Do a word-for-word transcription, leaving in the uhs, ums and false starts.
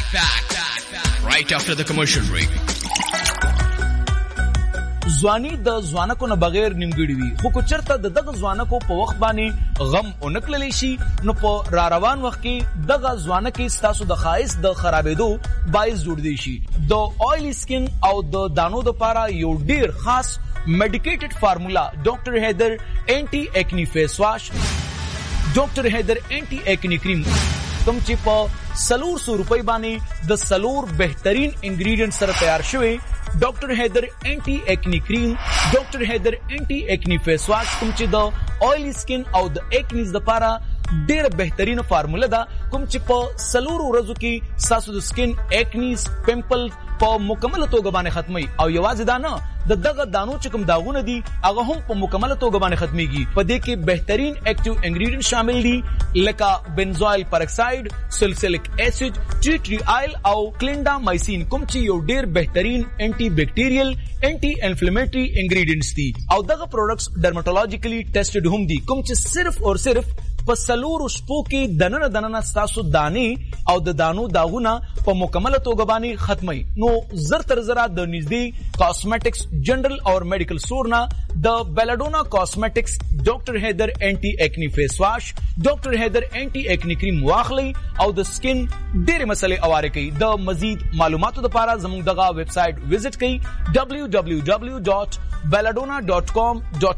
Right after the commercial break. ځواني د ځوانکو نه بغیر نیمګړي وي، خو که چېرته د دغه ځوانکو په وخت باندې غم ونه کړلی شي نو په را روان وخت کې دغه ځوانکې ستاسو د ښایست د خرابېدو باعث جوړدی شي. د آیلی سکن او د دانو دپاره یو ډیر خاص میډیکیټډ فارمولا ډاکټر حیدر اینټي ایکنی فیس واش، ډاکټر حیدر اینټي ایکنی کریم کوم چې په سلور سو روپۍ باندې د سلور بهترین انګریډینټ سره تیار شوی ډاکټر حیدر اینټي ایکنی کریم، ډاکټر حیدر اینټي ایکنی فیس واش کوم چې د آیلی سکن او د ایکنیز دپاره ډیر بهترین فارمولا ده، کوم چې په سلور ورځو کې ستاسو د سکن ایکنیز پمپل په مکمله توګه باندې ختمي او یوازې دا نه د دغه دانو چې کوم داغونه دي هغه هم په مکمله توګه باندې ختميږي. په دې کې بهترین اکټیو انګریډینټ شامل دي لکه بنزوایل پرکساید، سلسلیک اسید، ټی ټری آیل او کلینډامایسین کوم چې یو ډیر بهترین انټي بیکټیریل انټي انفلیمیټری انګریډینټس دي او دغه پروډکټس ډرماټولوژیکلی ټیسټډ هم دي کوم چې صرف او صرف په سلور شپو کې دننه دننه ستاسو دانې او د دانو داغونه په مکمله توګه باندې ختمي. نو زر تر زره د نږدې کاسمیټکس جنرال او میډیکل سٹور نه د بیلاډونا کاسمیټکس ډاکټر حیدر اینټي ایکنی فیس واش، ډاکټر حیدر اینټي ایکنی کریم واخلي او د سکن ډېرې مسلې اواره کوي. د مزید معلوماتو لپاره زموږ دغه ویب سایټ وزټ کړئ ڈبلیو ڈبلیو ڈبلیو ڈاٹ بیلاډونا ڈاٹ کام ڈاٹ